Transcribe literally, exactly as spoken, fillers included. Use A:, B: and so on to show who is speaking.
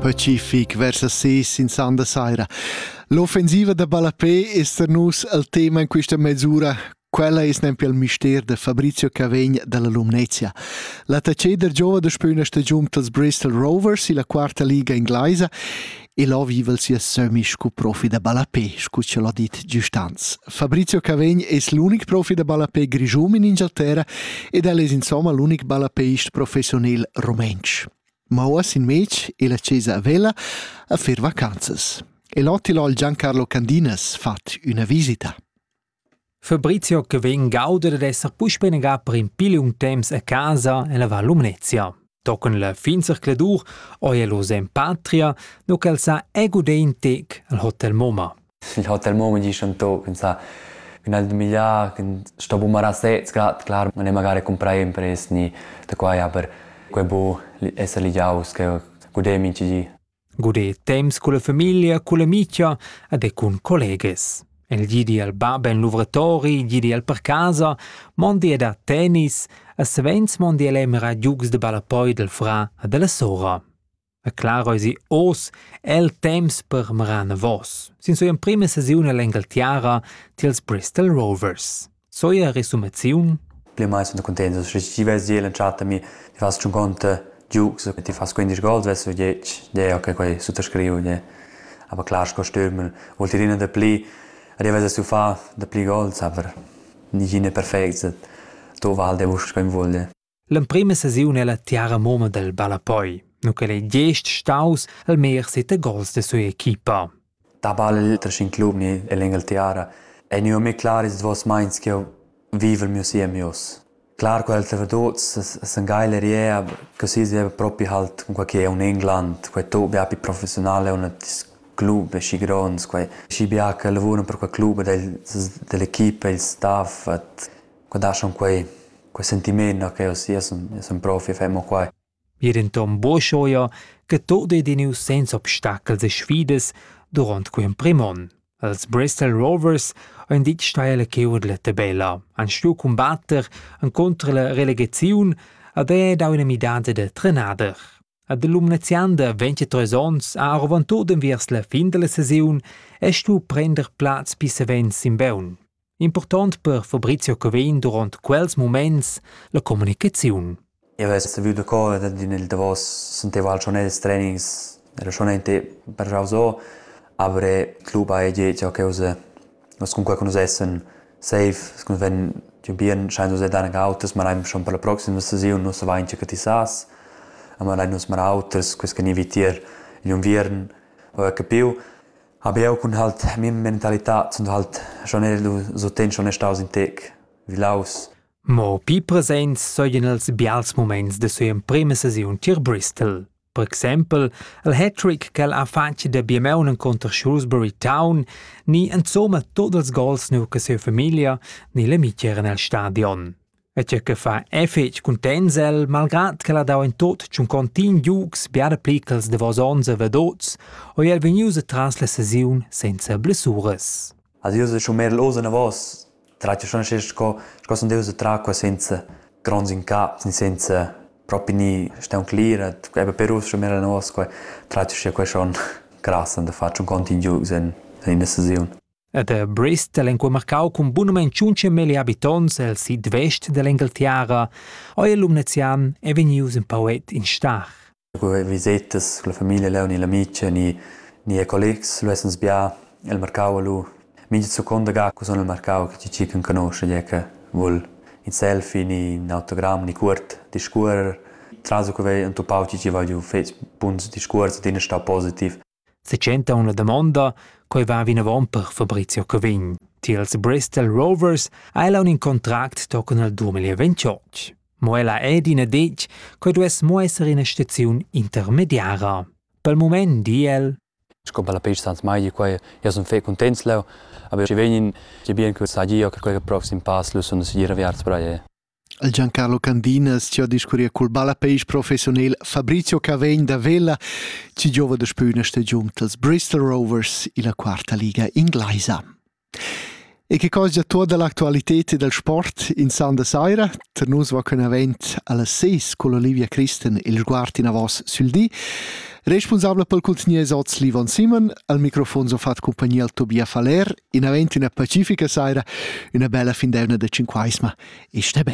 A: Pacific versa ses in Sanda Saira. L'offensiva da Balapé è per nus il tema in questa mezz'ora. Quella è sempre il mistero di Fabrizio Cavegn della Lumnezia. La taceder giova da spöna sta giunta als Bristol Rovers in la quarta liga inglese e là vive sia semisch cu profi da Balapé, scuccia l'ha dit giustanz. Fabrizio Cavegn è l'unico profi da Balapé grigium in Inghilterra ed è insomma l'unico balapéist professionale romensch. Ma ora in mec e la Cesa a Vella a fer vacanzas. E l'ottilo il Giancarlo Candinas fat una visita.
B: Fabrizio Cavegn gauda ad esser pus benegar per in piliung temps a casa e la Val Lumnezia. Tocken la finzer cladur o e lo sem patria, no cal sa ego de in tec al Hotel Moma.
C: Il Hotel Moma di Chanto, che sa che nel duemila che sto bumara sets grad, klar, non è magari comprai impres ni da qua aber quei bo esser li jaus che gode minci di.
B: Gode temps con la famiglia, con l'amicia ed e con colleghes. El gidi al baba in luvratori, gidi al per casa, mondi ed a tennis, a savens mondi elemera giugs de balapoi del fra e della sora. A claro esi os el temps per marana vos. Sin so in prima sesione all'Inghilterra tils Bristol Rovers. Soia resumaziun?
C: Pli mai sono contento, se ci ves di lanciata mi ti fas un conto giugs, ti fas quindici gol, verso dieci, de ok quei sottoscrivo, de. Aber klar sco stürmen, wollte rina de pli. Ed io su fa da pli gol, aber ni gine perfect, to val de vus kein volle.
B: La prima sesione la tiara moma del Balapoi, no che le gest staus al mer sette gols de sua equipa.
C: Da bal in club ni l'Inghilterra, e ni me klar is vos meins che vive il museum mios. Klar quel te vedots es un geile rie, così si proprio halt con qualche è un England, quel to beapi professionale una club e si grons, quei si biaca lavorano per quel club del, dell'equipe, il staff, et quando ha quei quel sentimento che io sia sono son profi femo qua.
B: Jedentom boschoia che tot de neus senza obstacles e sfides durant quel primon. Als Bristol Rovers han dit staia la cheu de la tabella, han stu combatter en contra la relegazione ed è da una midade de trenader. Ad l'Umnezian de ventitré ans ha arvantud enviers la fin de la sesiun e stu prender plaz pis events in beun. Important per Fabrizio Cavegn durant quels moments la comunicazione.
C: Io avevo saputo che nel Davos sentivo al giornale des trainings, era schon ein per rauso, aber il club ha detto che usa was comunque conoscessen safe, con wenn die Bieren scheint so da autos, ma haben schon per la prossima sesiun non so vainche che ti sas. Aber leider nos mar autos, quis che ni vitier in un viern, o capiu. Aber io con halt mia mentalità sunt halt schon so ten schon staus in tec, wie laus.
B: Mo pi presents soien els bials moments de sua prima sesiun tir Bristol. Per exempel, il hat-trick che ha fatto da Biemeunen contro Shrewsbury Town, ni insomma tutti els gols nu che sua famiglia ni la mitjera nel stadion. E c'è che fa effettivamente contensel, malgrado che la dau in tot c'un contin giugs biada plicals de vos onze vedots, o el venius atras la sesiun senza blessures.
C: Also io schon mehr los na vos, tratto schon sches co, co son deus tracqua senza grons in cap, senza proprio ni sta un clear, e per us schon mehr na vos, tratto sche qua schon krass und da faccio un contin giugs in in la sesiun.
B: Ad Bristol, in cui marcau con buonament cinque mila abitants al sud-vest dell'Inghilterra, oi l'Umnezian è venius un pauet in stach.
C: Con visites con la famiglia, leo, ni l'amici, ni, ni i colleghi, lo essens sbia, il marcau a lui. Minci seconda ga, cosa sono il marcau che ci cican conosce, che vuol in selfie, ni in autogram, ni curt, di scuorer. Traso che vei un topau ci ci voglio fez punti di scuorer, di sta positiv.
B: Se c'enta una domanda, coi va vinavon per Fabrizio Cavegn. Tils Bristol Rovers ha ella un contract toccon al duemilaventotto. Mo ella è dina dec coi dues mo essere in stazione intermediara. Pel moment di el.
C: Sco bella page sans mai qua io son fe contents leo, aber ci venin che bien che sa io che quel proxim pass lo sono si reviarts braie.
A: Il Giancarlo Candinas ci ha discuria col balapéis professionale Fabrizio Cavegn da Vella, ci giova da spüna sta giuntels Bristol Rovers in la quarta liga inglese. E che cosa tutta l'attualità del sport in Sanda Saira? Per noi va con event alla seis con Olivia Christen il sguardo in avos sul di. Responsabile pel cuntignier Oz Livon Simon, al microfono so fat compagnia al Tobia Faler, in aventi una pacifica saira, una bella fin d'euna de cinquaisma, e ste ben.